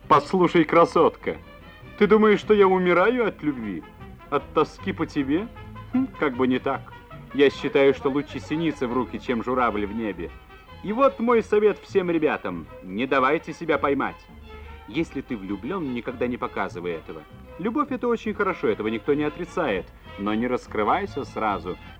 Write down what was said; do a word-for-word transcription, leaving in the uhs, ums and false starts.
Послушай, красотка, ты думаешь, что я умираю от любви? От тоски по тебе? Хм, как бы не так. Я считаю, что лучше синицы в руки, чем журавль в небе. И вот мой совет всем ребятам. Не давайте себя поймать. Если ты влюблен, никогда не показывай этого. Любовь — это очень хорошо, этого никто не отрицает. Но не раскрывайся сразу.